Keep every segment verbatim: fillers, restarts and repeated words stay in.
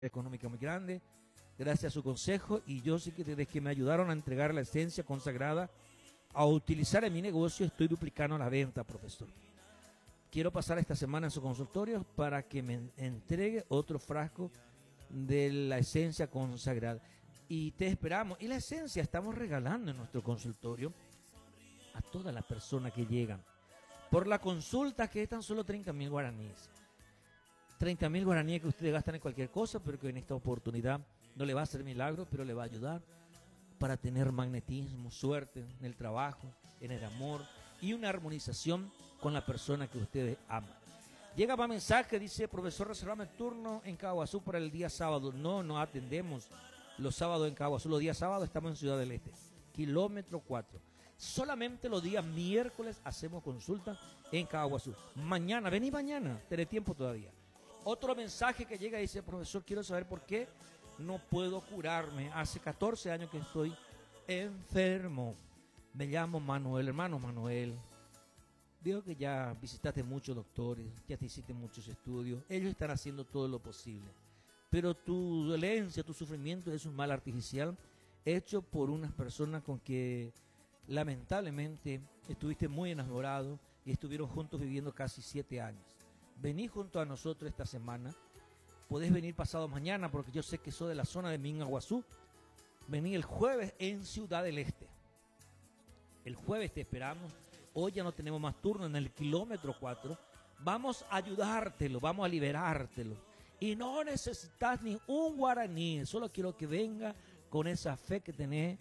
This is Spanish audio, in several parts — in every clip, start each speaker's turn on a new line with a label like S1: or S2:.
S1: económica muy grande, gracias a su consejo, y yo sí que desde que me ayudaron a entregar la esencia consagrada, a utilizar en mi negocio, estoy duplicando la venta, profesor. Quiero pasar esta semana en su consultorio para que me entregue otro frasco de la esencia consagrada. Y te esperamos. Y la esencia estamos regalando en nuestro consultorio a todas las personas que llegan. Por la consulta, que es tan solo treinta mil guaraníes. treinta mil guaraníes que ustedes gastan en cualquier cosa, pero que en esta oportunidad no le va a hacer milagro, pero le va a ayudar para tener magnetismo, suerte en el trabajo, en el amor y una armonización con la persona que ustedes aman. Llega más mensaje, dice: profesor, reservame turno en Caguazú para el día sábado. No, no atendemos los sábados en Caguazú. Los días sábados estamos en Ciudad del Este, kilómetro cuatro. Solamente los días miércoles hacemos consulta en Caguazú. Mañana, vení mañana, tenés tiempo todavía. Otro mensaje que llega dice: profesor, quiero saber por qué no puedo curarme. Hace catorce años que estoy enfermo. Me llamo Manuel. Hermano Manuel, veo que ya visitaste muchos doctores, ya te hiciste muchos estudios. Ellos están haciendo todo lo posible. Pero tu dolencia, tu sufrimiento es un mal artificial hecho por unas personas con que lamentablemente estuviste muy enamorado y estuvieron juntos viviendo casi siete años. Vení junto a nosotros esta semana. Podés venir pasado mañana, porque yo sé que soy de la zona de Mingaguazú. Vení el jueves en Ciudad del Este. El jueves te esperamos. Hoy ya no tenemos más turno en el kilómetro cuatro. Vamos a ayudártelo, vamos a liberártelo. Y no necesitas ni un guaraní. Solo quiero que venga con esa fe que tenés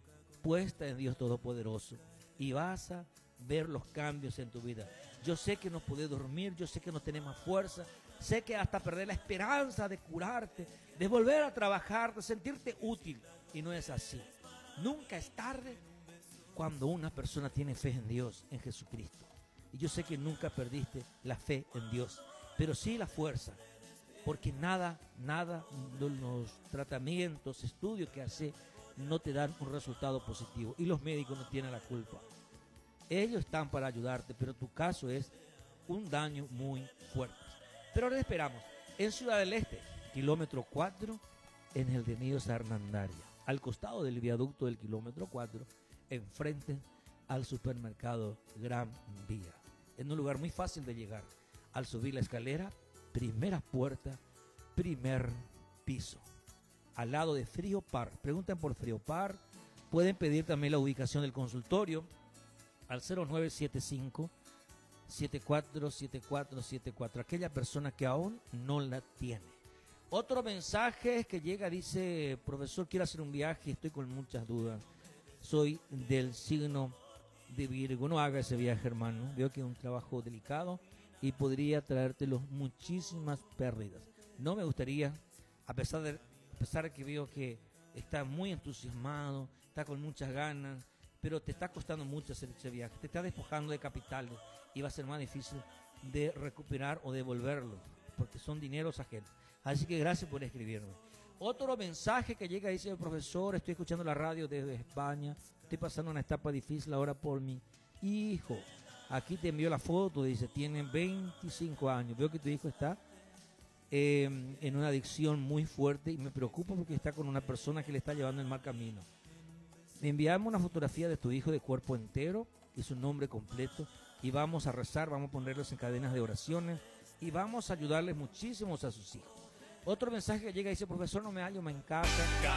S1: puesta en Dios Todopoderoso. Y vas a ver los cambios en tu vida. Yo sé que no podés dormir, yo sé que no tenés más fuerza, sé que hasta perder la esperanza de curarte, de volver a trabajar, de sentirte útil. Y no es así. Nunca es tarde cuando una persona tiene fe en Dios, en Jesucristo. Y yo sé que nunca perdiste la fe en Dios, pero sí la fuerza. Porque nada, nada de los tratamientos, estudios que hace no te dan un resultado positivo. Y los médicos no tienen la culpa. Ellos están para ayudarte, pero tu caso es un daño muy fuerte. Pero ahora esperamos en Ciudad del Este, kilómetro cuatro, en el Avenida Hernandaria, al costado del viaducto del kilómetro cuatro, enfrente al supermercado Gran Vía. En un lugar muy fácil de llegar. Al subir la escalera, primera puerta, primer piso, al lado de Friopar. Pregunten por Friopar. Pueden pedir también la ubicación del consultorio al cero nueve siete cinco, siete cuatro siete cuatro siete cuatro, aquella persona que aún no la tiene. Otro mensaje que llega dice: profesor, quiero hacer un viaje, estoy con muchas dudas, soy del signo de Virgo. No haga ese viaje, hermano, veo que es un trabajo delicado y podría traértelo muchísimas pérdidas. No me gustaría, a pesar de, a pesar de que veo que está muy entusiasmado, está con muchas ganas, pero te está costando mucho hacer ese viaje, te está despojando de capitales y va a ser más difícil de recuperar o devolverlo, porque son dineros ajenos. Así que gracias por escribirme. Otro mensaje que llega dice: profesor, estoy escuchando la radio desde España, estoy pasando una etapa difícil ahora por mi hijo. Aquí te envió la foto, dice, tiene veinticinco años, veo que tu hijo está eh, en una adicción muy fuerte y me preocupa porque está con una persona que le está llevando el mal camino. Me enviamos una fotografía de tu hijo de cuerpo entero y su nombre completo, y vamos a rezar, vamos a ponerlos en cadenas de oraciones y vamos a ayudarles muchísimos a sus hijos. Otro mensaje que llega dice: profesor, no me hallo en casa.